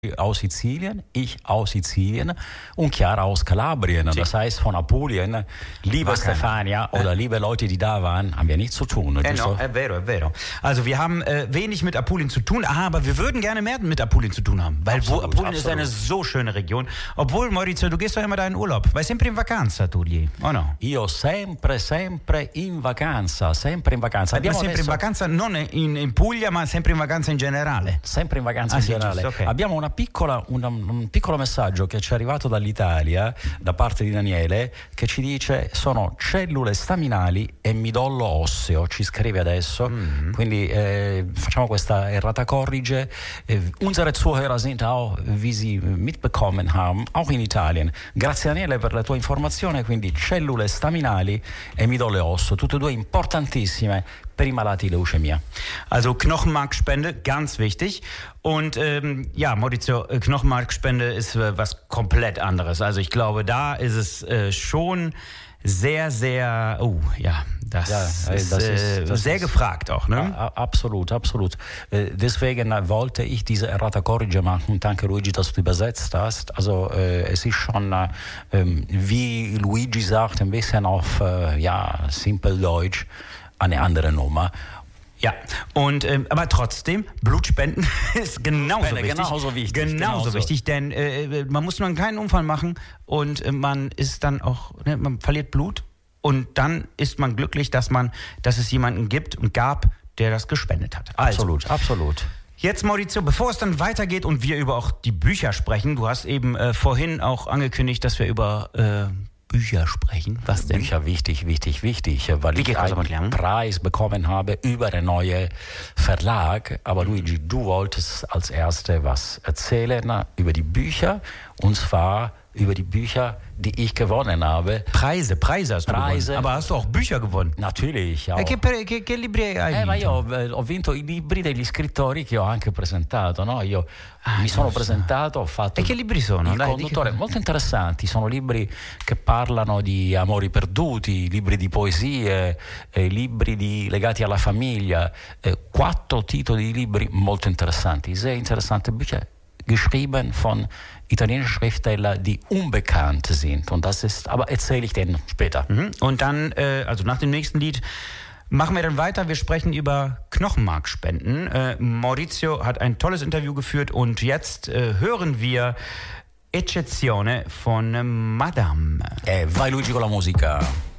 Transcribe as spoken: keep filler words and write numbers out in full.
aus Sizilien, ich aus Sizilien und Chiara aus Kalabrien. Sì. Das heißt von Apulien. Liebe Stefania äh. oder liebe Leute, die da waren, haben wir nichts zu tun. Eh no, è vero, è vero. Also wir haben äh, wenig mit Apulien zu tun, aber wir würden gerne mehr mit Apulien zu tun haben, weil absolut, Apulien absolut. ist eine so schöne Region. Obwohl, Maurizio, du gehst doch immer da in Urlaub. Vai sempre in vacanza tu lì, o no? Io sempre, sempre in vacanza, sempre in vacanza. Abbiamo sempre adesso... in vacanza, non in, in Puglia, ma sempre in vacanza in generale. Sempre in vacanza ah, in sì, generale. Giusto, okay. Abbiamo una piccola, una, un piccolo messaggio che ci è arrivato dall'Italia da parte di Daniele che ci dice sono cellule staminali e midollo osseo, ci scrive adesso, mm-hmm. quindi eh, facciamo questa errata corrige. Eh, unsere Zuhörer sind auch, wie Sie mitbekommen haben, auch in Italien. Grazie Daniele per la tua informazione, quindi cellule staminali e midollo osseo, tutte e due importantissime per i malati di leucemia. Also Knochenmarkspende, ganz wichtig. Und ähm, ja, Maurizio, Knochenmarkspende ist äh, was komplett anderes. Also ich glaube, da ist es äh, schon sehr, sehr, oh ja, das, ja, ist, das ist äh, das sehr ist, gefragt auch. Ne? Ja, absolut, absolut. Deswegen wollte ich diese Errata Corrige machen. Danke Luigi, dass du übersetzt hast. Also äh, es ist schon, äh, wie Luigi sagt, ein bisschen auf äh, ja, simpel Deutsch, eine andere Nummer. Ja, und ähm, aber trotzdem, Blutspenden ist genauso Spende, wichtig. Genauso wichtig. Genauso, genauso. wichtig, denn äh, man muss nur einen kleinen Unfall machen und äh, man ist dann auch, ne, man verliert Blut und dann ist man glücklich, dass man, dass es jemanden gibt und gab, der das gespendet hat. Also, absolut, absolut. Jetzt, Maurizio, bevor es dann weitergeht und wir über auch die Bücher sprechen, du hast eben äh, vorhin auch angekündigt, dass wir über äh, Bücher sprechen. Was denn? Bücher wichtig, wichtig, wichtig, weil Wie ich einen Preis bekommen habe über einen neuen Verlag. Aber Luigi, du wolltest als Erste was erzählen über die Bücher, und zwar über die Bücher, die ich gewonnen habe. Preise, Preise hast du Preise. gewonnen. Aber hast du auch Bücher gewonnen? Natürlich. Auch. E che, che, che libri hai eh, vinto? Ma io ho vinto i libri degli scrittori che ho anche presentato, no? Io ah, mi sono so. presentato, ho fatto e che libri sono? il Dai, conduttore, che... molto interessanti, sono libri che parlano di amori perduti, libri di poesie, eh, libri di, legati alla famiglia, eh, quattro titoli di libri molto interessanti, sehr interessante Bücher, geschrieben von italienischen Schriftstellern, die unbekannt sind. Und das ist, aber erzähle ich denen später. Mhm. Und dann, äh, also nach dem nächsten Lied, machen wir dann weiter. Wir sprechen über Knochenmarkspenden. Äh, Maurizio hat ein tolles Interview geführt und jetzt äh, hören wir Eccezione von Madame. Eh, vai Luigi con la musica.